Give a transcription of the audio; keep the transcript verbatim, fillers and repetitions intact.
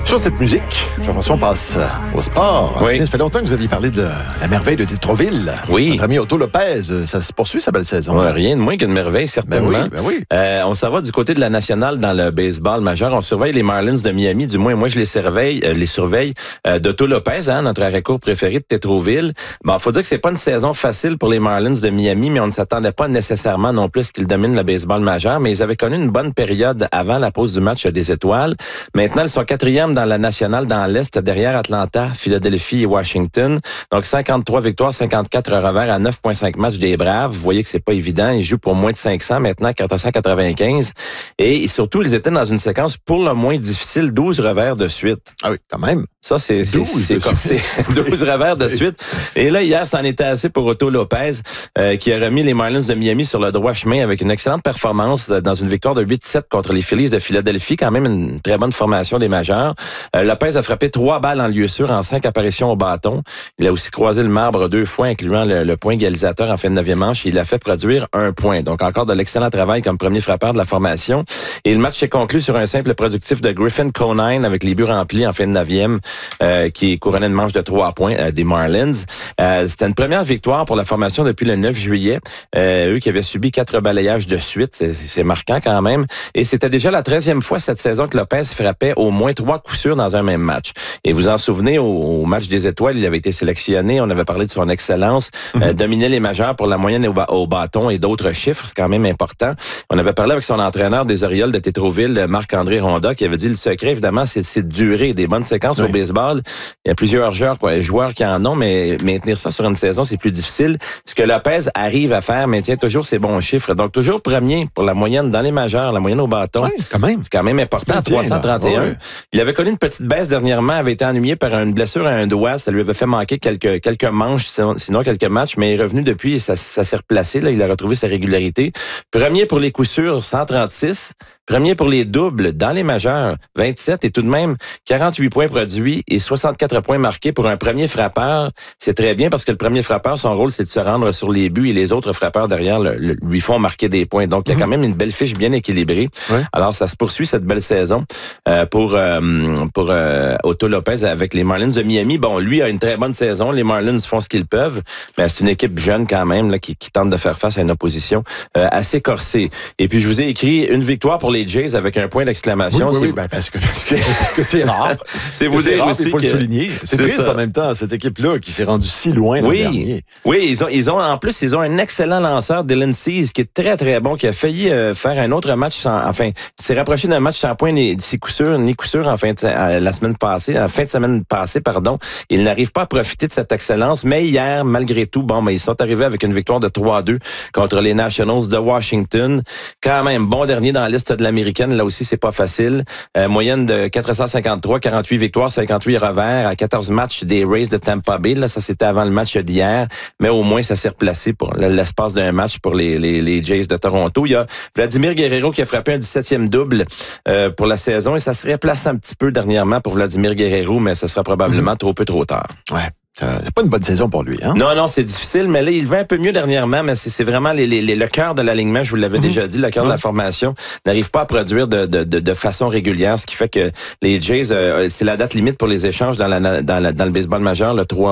Sur cette musique, Jean-François, on passe au sport. Oui. Tiens, ça fait longtemps que vous aviez parlé de la merveille de Détroville. Oui. Notre ami Otto Lopez, ça se poursuit sa belle saison. Ouais, rien de moins qu'une merveille, certainement. Ben oui, ben oui. Euh, on s'en va du côté de la nationale dans le baseball majeur. On surveille les Marlins de Miami. Du moins, moi, je les surveille, euh, les surveille euh, d'Otto Lopez, hein, notre arrêt-court préféré de Tétroville. Bon, faut dire que c'est pas une saison facile pour les Marlins de Miami, mais on ne s'attendait pas nécessairement non plus qu'ils dominent le baseball majeur. Mais ils avaient connu une bonne période avant la pause du match des étoiles. Maintenant, ils sont quatrième dans la nationale dans l'Est, derrière Atlanta, Philadelphie et Washington. Donc, cinquante-trois victoires, cinquante-quatre revers à neuf virgule cinq matchs des Braves. Vous voyez que c'est pas évident. Ils jouent pour moins de cinq cents, maintenant quatre cent quatre-vingt-quinze. Et surtout, ils étaient dans une séquence pour le moins difficile, douze revers de suite. Ah oui, quand même. Ça, c'est c'est c'est corsé. douze revers de suite. Et là, hier, c'en était assez pour Otto Lopez, euh, qui a remis les Marlins de Miami sur le droit chemin avec une excellente performance dans une victoire de huit sept contre les Phillies de Philadelphie. Quand même une très bonne formation des majeurs. Euh, Lopez a frappé trois balles en lieu sûr en cinq apparitions au bâton. Il a aussi croisé le marbre deux fois, incluant le, le point égalisateur en fin de neuvième manche. Et il a fait produire un point. Donc, encore de l'excellent travail comme premier frappeur de la formation. Et le match s'est conclu sur un simple productif de Griffin Conine avec les buts remplis en fin de neuvième, euh, qui est couronné de manche de trois points euh, des Marlins. Euh, c'était une première victoire pour la formation depuis le neuf juillet. Euh, eux qui avaient subi quatre balayages de suite. C'est, c'est marquant quand même. Et c'était déjà la treizième fois cette saison que Lopez frappait au moins trois coups sûrs dans un même match. Et vous en souvenez, au, au match des étoiles, il avait été sélectionné. On avait parlé de son excellence. Mm-hmm. Euh, dominait les majeurs pour la moyenne au, ba- au bâton et d'autres chiffres. C'est quand même important. On avait parlé avec son entraîneur des Orioles de Tétroville, Marc-André Ronda, qui avait dit le secret, évidemment, c'est, c'est de durer des bonnes séquences oui. au baseball. Il y a plusieurs joueurs, quoi, joueurs qui en ont, mais maintenir ça sur une saison, c'est plus difficile. Ce que Lopez arrive à faire, maintient toujours ses bons chiffres. Donc, toujours premier pour la moyenne dans les majeurs, la moyenne au bâton. Oui, quand même. C'est quand même important, trois cent trente et un. Oui. Il avait connu une petite baisse dernièrement, avait été ennuyé par une blessure à un doigt. Ça lui avait fait manquer quelques quelques manches, sinon quelques matchs, mais il est revenu depuis et ça, ça s'est replacé. Là, il a retrouvé sa régularité. Premier pour les coups sûrs, cent trente-six. Premier pour les doubles dans les majeurs, vingt-sept et tout de même quarante-huit points produits et soixante-quatre points marqués pour un premier frappeur. C'est très bien parce que le premier frappeur, son rôle, c'est de se rendre sur les buts et les autres frappeurs derrière le, le, lui font marquer des points. Donc, il y a quand même une belle fiche bien équilibrée. Ouais. Alors, ça se poursuit cette belle saison euh, pour euh, pour euh, Otto Lopez avec les Marlins de Miami. Bon, lui a une très bonne saison. Les Marlins font ce qu'ils peuvent, mais c'est une équipe jeune quand même là, qui, qui tente de faire face à une opposition euh, assez corsée. Et puis, je vous ai écrit une victoire pour les Jays avec un point d'exclamation. Oui, oui, c'est... oui, ben parce que parce que, parce que c'est rare. c'est vous dire rare, aussi il faut que... le souligner. C'est, c'est triste ça. En même temps, cette équipe-là qui s'est rendue si loin l'an oui. dernier. Oui, ils ont, ils ont en plus, ils ont un excellent lanceur, Dylan Cease, qui est très, très bon, qui a failli euh, faire un autre match sans, enfin, s'est rapproché d'un match sans point, ni coup sûr, ni coup sûr en fin de, euh, la semaine passée, en fin de semaine passée, pardon. Il n'arrive pas à profiter de cette excellence, mais hier, malgré tout, bon, ben, ils sont arrivés avec une victoire de trois à deux contre les Nationals de Washington. Quand même, bon dernier dans la liste de l'américaine, là aussi, c'est pas facile. Euh, moyenne de quatre cent cinquante-trois, quarante-huit victoires, cinquante-huit revers à quatorze matchs des Rays de Tampa Bay. Là, ça, c'était avant le match d'hier, mais au moins, ça s'est replacé pour l'espace d'un match pour les, les, les Jays de Toronto. Il y a Vladimir Guerrero qui a frappé un dix-septième double euh, pour la saison et ça se replace un petit peu dernièrement pour Vladimir Guerrero, mais ce sera probablement mm-hmm. trop peu trop tard. Ouais. C'est pas une bonne saison pour lui, hein? Non, non, c'est difficile, mais là, il va un peu mieux dernièrement, mais c'est, c'est vraiment les, les, les, le cœur de l'alignement, je vous l'avais mm-hmm. déjà dit, le cœur mm-hmm. de la formation n'arrive pas à produire de, de, de, de façon régulière, ce qui fait que les Jays, euh, c'est la date limite pour les échanges dans, la, dans, la, dans le baseball majeur, le trois